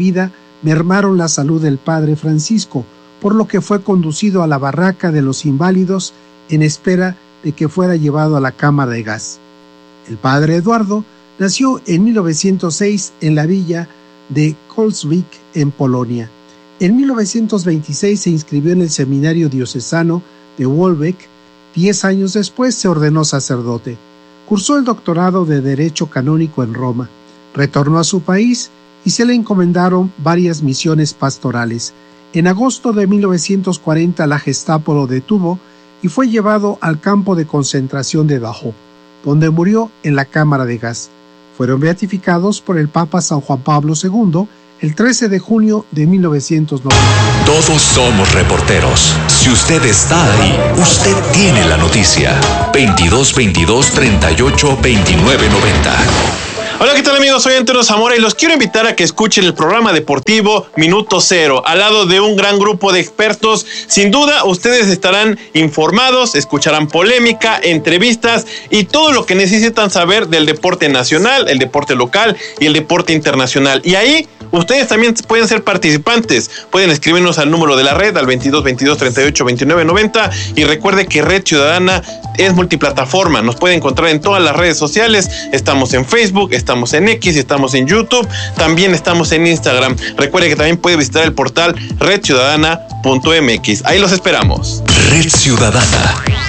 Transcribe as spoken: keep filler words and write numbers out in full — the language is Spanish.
vida mermaron la salud del padre Francisco, por lo que fue conducido a la barraca de los inválidos en espera de que fuera llevado a la cámara de gas. El padre Eduardo nació en mil novecientos seis en la villa de Kolsvik, en Polonia. En mil novecientos veintiséis se inscribió en el seminario diocesano de Wolbeck. Diez años después se ordenó sacerdote. Cursó el doctorado de Derecho Canónico en Roma. Retornó a su país y se le encomendaron varias misiones pastorales. En agosto de mil novecientos cuarenta la Gestapo lo detuvo y fue llevado al campo de concentración de Dachau, donde murió en la cámara de gas. Fueron beatificados por el Papa San Juan Pablo segundo el trece de junio de mil novecientos noventa. Todos somos reporteros. Si usted está ahí, usted tiene la noticia. veintidós veintidós treinta y ocho veintinueve noventa. Hola, ¿qué tal, amigos? Soy Antonio Zamora y los quiero invitar a que escuchen el programa deportivo Minuto Cero, al lado de un gran grupo de expertos. Sin duda, ustedes estarán informados, escucharán polémica, entrevistas y todo lo que necesitan saber del deporte nacional, el deporte local y el deporte internacional. Y ahí ustedes también pueden ser participantes. Pueden escribirnos al número de la red, al veintidós veintidós treinta y ocho veintinueve noventa. Y recuerde que Red Ciudadana es multiplataforma. Nos puede encontrar en todas las redes sociales. Estamos en Facebook, estamos en X, estamos en YouTube. También estamos en Instagram. Recuerde que también puede visitar el portal red ciudadana punto m x. Ahí los esperamos. Red Ciudadana.